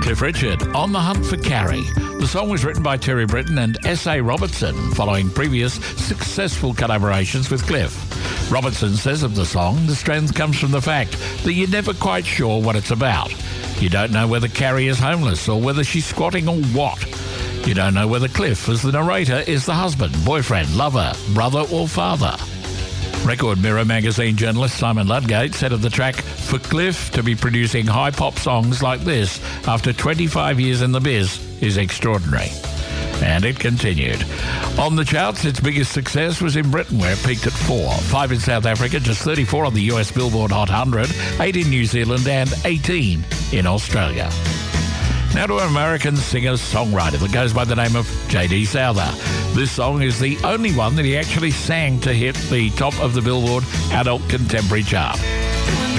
Cliff Richard, On the Hunt for Carrie. The song was written by Terry Britton and S.A. Robertson following previous successful collaborations with Cliff. Robertson says of the song, the strength comes from the fact that you're never quite sure what it's about. You don't know whether Carrie is homeless or whether she's squatting or what. You don't know whether Cliff, as the narrator, is the husband, boyfriend, lover, brother or father. Record Mirror magazine journalist Simon Ludgate said of the track, for Cliff to be producing high-pop songs like this after 25 years in the biz is extraordinary. And it continued. On the charts, its biggest success was in Britain, where it peaked at 4. 5 in South Africa, just 34 on the US Billboard Hot 100, 8 in New Zealand and 18 in Australia. Now to an American singer-songwriter that goes by the name of J.D. Souther. This song is the only one that he actually sang to hit the top of the Billboard Adult Contemporary chart.